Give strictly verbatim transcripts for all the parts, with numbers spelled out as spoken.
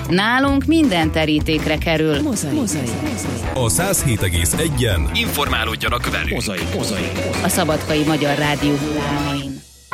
Nálunk minden terítékre kerül. Mozaik. Mozaik. A száz hét egész egyen informálódjanak velünk. Mozaik. Mozaik. A Szabadkai Magyar Rádió hullámain.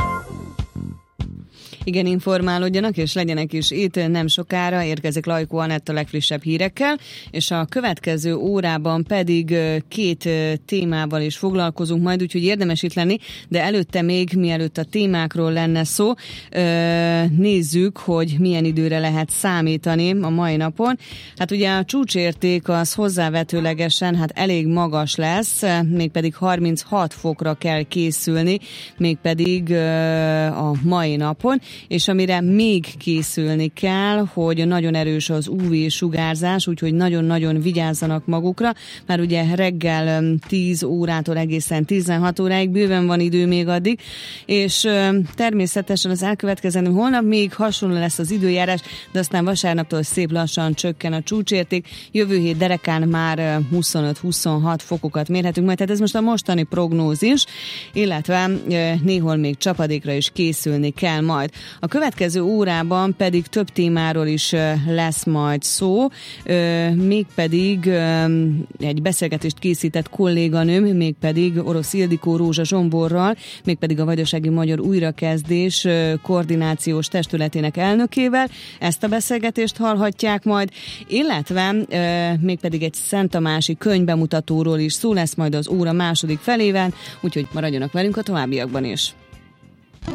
Igen, informálódjanak, és legyenek is itt. Nem sokára érkezik Lajkó Anett a legfrissebb hírekkel, és a következő órában pedig két témával is foglalkozunk majd, úgyhogy érdemes itt lenni, de előtte még, mielőtt a témákról lenne szó, nézzük, hogy milyen időre lehet számítani a mai napon. Hát ugye a csúcsérték az hozzávetőlegesen hát elég magas lesz, mégpedig harminchat fokra kell készülni, mégpedig a mai napon, és amire még készülni kell, hogy nagyon erős az ú vé-sugárzás, úgyhogy nagyon-nagyon vigyázzanak magukra, már ugye reggel tíz órától egészen tizenhat óráig bőven van idő még addig, és természetesen az elkövetkezendő holnap még hasonló lesz az időjárás, de aztán vasárnaptól szép lassan csökken a csúcsérték, jövő hét derekán már huszonöt-huszonhat fokokat mérhetünk majd, tehát ez most a mostani prognózis, illetve néhol még csapadékra is készülni kell majd. A következő órában pedig több témáról is lesz majd szó, mégpedig egy beszélgetést készített kolléganőm, mégpedig Orosz Ildikó Rózsa Zsomborral, mégpedig a Vajdasági Magyar Újrakezdés koordinációs testületének elnökével. Ezt a beszélgetést hallhatják majd, illetve mégpedig egy Szent-Tamási könyvbemutatóról is szó lesz majd az óra második felében, úgyhogy maradjanak velünk a továbbiakban is.